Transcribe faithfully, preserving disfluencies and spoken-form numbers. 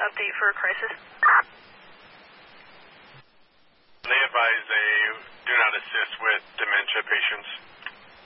update for a crisis. They advise they do not assist with dementia patients.